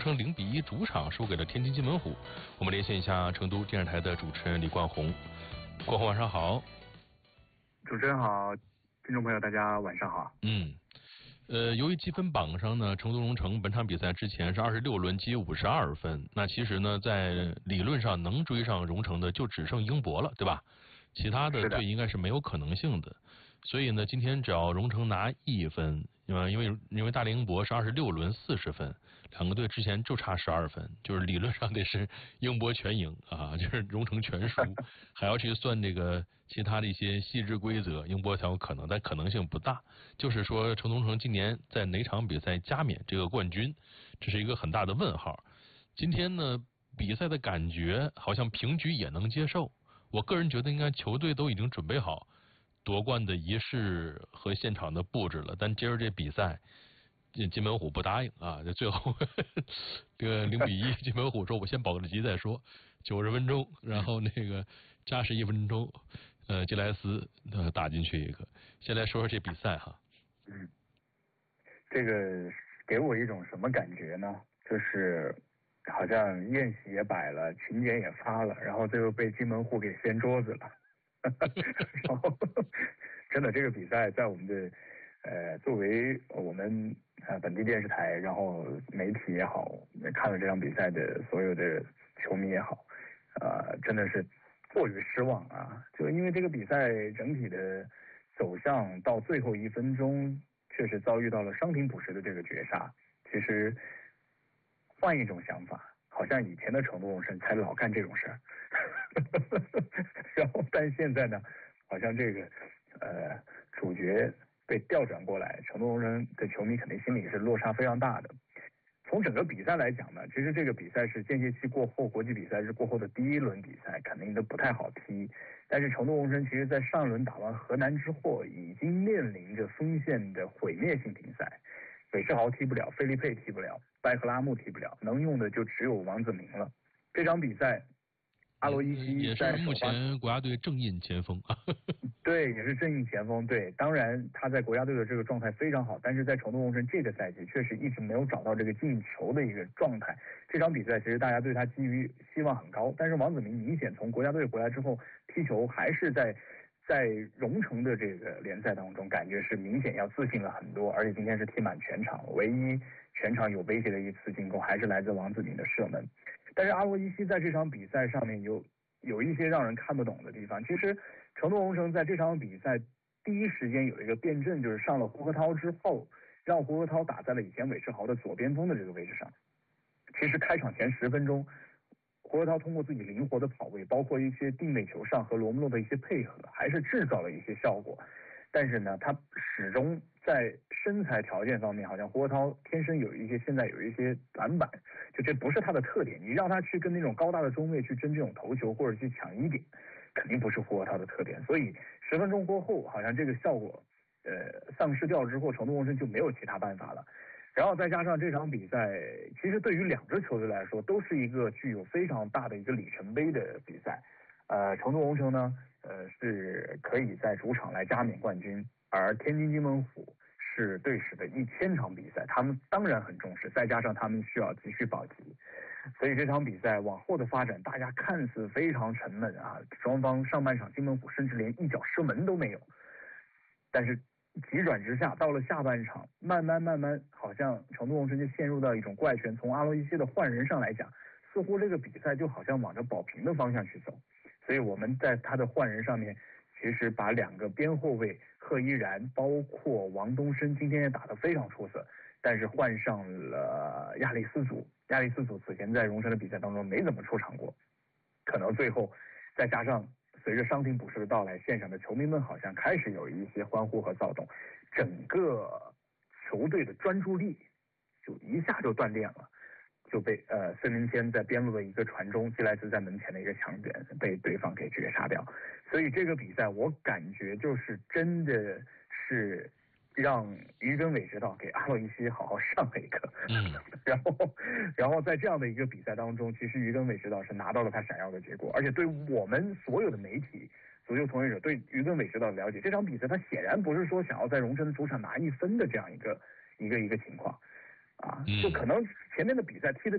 城0-1主场输给了天津津门虎。我们连线一下成都电视台的主持人李冠宏。冠宏晚上好。 主持人好，听众朋友大家晚上好。 由于积分榜上呢，成都蓉城本场比赛之前是26轮积52分，那其实呢，在理论上能追上蓉城的就只剩英博了，对吧？其他的队应该是没有可能性的。所以呢，今天只要蓉城拿1分，因为大连英博是26轮40分，两个队之前就差12分，就是理论上得是英博全赢啊，就是蓉城全输，还要去算这个其他的一些细致规则，英博才有可能，但可能性不大。就是说，成都蓉城今年在哪场比赛加冕这个冠军，这是一个很大的问号。今天呢，比赛的感觉好像平局也能接受。我个人觉得应该球队都已经准备好夺冠的仪式和现场的布置了，但接着这比赛，金门虎不答应啊！这最后这个0-1，金门虎说：“我先保个级再说。”90分钟，然后那个加时1分钟，吉莱斯打进去一个。先来说说这比赛哈。 这个给我一种什么感觉呢？就是好像宴席也摆了，请柬也发了，然后最后被金门户给掀桌子了。然后真的这个比赛在我们的作为我们本地电视台，然后媒体也好，看了这场比赛的所有的球迷也好，真的是过于失望啊！就因为这个比赛整体的走向到最后1分钟，确实遭遇到了伤停补时的这个绝杀。其实换一种想法，好像以前的成都蓉城才老干这种事儿。然后但现在呢，好像这个主角被调转过来，成都蓉城的球迷肯定心里是落差非常大的。从整个比赛来讲呢，其实这个比赛是间歇期过后，国际比赛日过后的第1轮比赛，肯定都不太好踢。但是成都蓉城其实在上轮打完河南之后，已经面临着锋线的毁灭性停赛。韦世豪踢不了，费利佩踢不了，拜赫拉木踢不了，能用的就只有王子铭了。这场比赛，阿罗伊西也是目前国家队正印前锋啊。 对，也是正印前锋。对，当然他在国家队的这个状态非常好，但是在成都蓉城这个赛季确实一直没有找到这个进球的一个状态。这场比赛其实大家对他寄予希望很高，但是王子铭明显从国家队回来之后踢球还是在蓉城的这个联赛当中，感觉是明显要自信了很多，而且今天是踢满全场，唯一全场有威胁的一次进攻还是来自王子铭的射门。但是阿罗伊西在这场比赛上面有一些让人看不懂的地方。其实成都蓉城在这场比赛第一时间有一个辩证，就是上了胡河涛之后，让胡河涛打在了以前韦世豪的左边锋的这个位置上。其实开场前10分钟，胡河涛通过自己灵活的跑位，包括一些定位球上和罗姆洛的一些配合，还是制造了一些效果。但是呢，他始终在身材条件方面，好像胡河涛天生现在有一些短板，就这不是他的特点。你让他去跟那种高大的中卫去争这种头球或者去抢1点，肯定不是胡河涛的特点。所以10分钟过后，好像这个效果丧失掉之后，成都蓉城就没有其他办法了。然后再加上这场比赛，其实对于2支球队来说，都是一个具有非常大的一个里程碑的比赛。成都蓉城呢，是可以在主场来加冕冠军，而天津津门虎是队史的1000场比赛，他们当然很重视，再加上他们需要继续保级，所以这场比赛往后的发展，大家看似非常沉闷啊，双方上半场津门虎甚至连一脚射门都没有，但是急转直下，到了下半场，慢慢，好像成都蓉城就陷入到一种怪圈。从阿罗伊西的换人上来讲，似乎这个比赛就好像往着保平的方向去走。所以我们在他的换人上面，其实把2个边后卫贺依然，包括王东升，今天也打得非常出色，但是换上了亚历斯祖。亚历斯祖此前在蓉城的比赛当中没怎么出场过，可能最后再加上随着伤停补时的到来，现场的球迷们好像开始有一些欢呼和躁动，整个球队的专注力就一下就断裂了，就被孙明谦在边路的一个传中，基莱斯在门前的一个强点被对方给绝杀掉。所以这个比赛我感觉就是真的是让于根伟指导给阿洛伊西好好上了一课。然后在这样的一个比赛当中，其实于根伟指导是拿到了他想要的结果，而且对我们所有的媒体、足球从业者对于根伟指导的了解，这场比赛他显然不是说想要在蓉城的主场拿1分的这样一个情况啊，就可能前面的比赛踢的